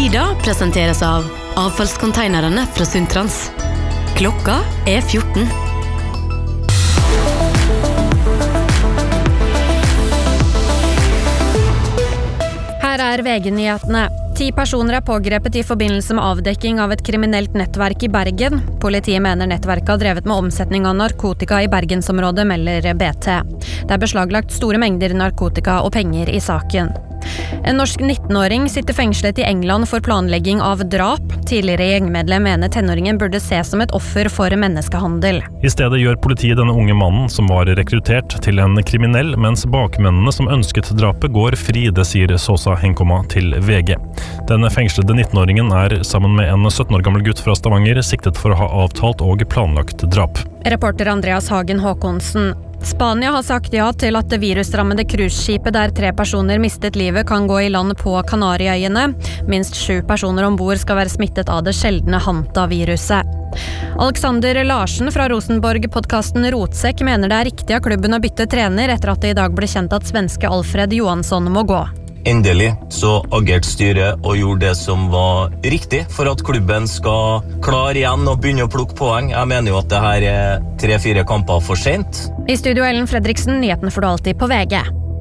Nyda presenteres av avfallskonteinerne fra Sundtrans. Klokka 14. Her VG-nyhetene. 10 personer pågrepet I forbindelse med avdekking av et kriminelt nettverk I Bergen. Politiet mener nettverket har drevet med omsetning av narkotika I Bergensområdet, melder BT. Det beslaglagt store mengder narkotika og penger I saken. En norsk 19-åring sitter fengslet I England for planlegging av drap. Tidligere gjengmedlem mener tenåringen burde ses som et offer for menneskehandel. I stedet gjør politiet denne unge mannen som var rekruttert til en kriminell, mens bakmennene som ønsket drapet går fri, det sier Sosa Henkoma til VG. Den fengslede 19-åringen sammen med en 17 år gammel gutt fra Stavanger siktet for å ha avtalt og planlagt drap. Reporter Andreas Hagen Håkonsen. Spania har sagt ja til at det virusrammede cruiseskipet der 3 personer mistet livet kan gå I land på Kanariøyene. Minst 7 personer ombord skal være smittet av det sjeldne Hanta-viruset. Alexander Larsen fra Rosenborg-podcasten Rotsekk mener det riktig av klubben å bytte trener etter at det I dag ble kjent at svenske Alfred Johansson må gå. Endelig så agerte styret og gjorde det som var riktig for at klubben skal klare igjen og begynne å plukke poeng. Jeg mener jo at det her 3-4 kamper for sent. I studio Ellen Fredriksen, nyhetene får du alltid på VG.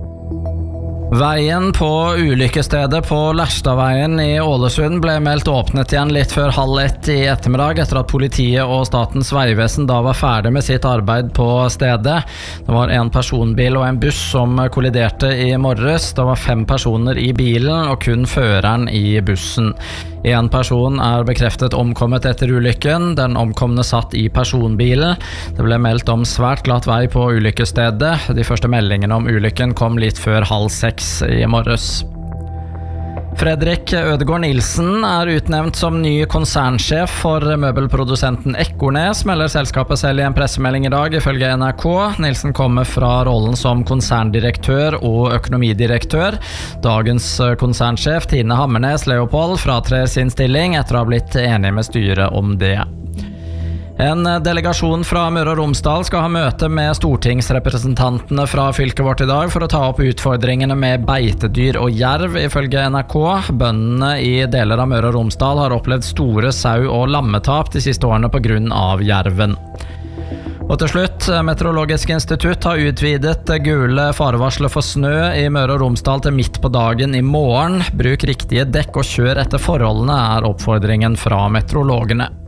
Veien på ulykkestedet på Lærstadveien I Ålesund ble meldt åpnet igjen litt før 12:30 I ettermiddag etter at politiet og Statens vegvesen da var ferdig med sitt arbeid på stedet. Det var en personbil og en buss som kolliderte I morges. Det var 5 personer I bilen og kun føreren I bussen. En person bekreftet omkommet etter ulykken. Den omkomne satt I personbilen. Det ble meldt om svært glatt vei på ulykkestedet. De første meldingene om ulykken kom litt før 5:30 I morges. Fredrik Ødegård Nilsen utnevnt som ny konsernsjef for møbelprodusenten Ekornes, melder selskapet selv I en pressemelding I dag, ifølge NRK. Nilsen kommer fra rollen som konserndirektør og økonomidirektør. Dagens konsernsjef Tine Hammernes Leopold fratrer sin stilling etter å ha blitt enig med styret om det. En delegasjon fra Møre og Romsdal skal ha møte med stortingsrepresentantene fra fylket vårt I dag for å ta opp utfordringene med beitedyr og jerv, ifølge NRK. Bøndene I deler av Møre og Romsdal har opplevd store sau- og lammetap de siste årene på grunn av jerven. Og til slutt, Meteorologisk institutt har utvidet gule farevarsler for snø I Møre og Romsdal til midt på dagen I morgen. Bruk riktige dekk og kjør etter forholdene oppfordringen fra meteorologene.